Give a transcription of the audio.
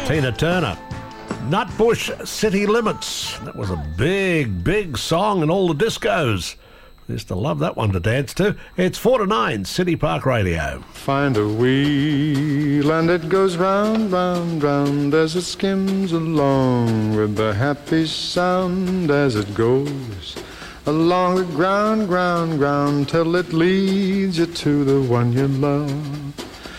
Tina Turner. Nutbush City Limits. That was a big, big song in all the discos. Used to love that one to dance to. It's 4 to 9, City Park Radio. Find a wheel and it goes round, round, round as it skims along with the happy sound as it goes along the ground, ground, ground till it leads you to the one you love.